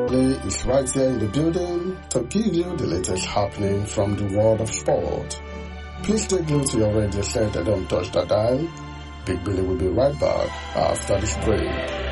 Billy is right here in the building to give you the latest happening from the world of sport. Please stay glued to your radio set and don't touch that dial. Big Billy will be right back after this break.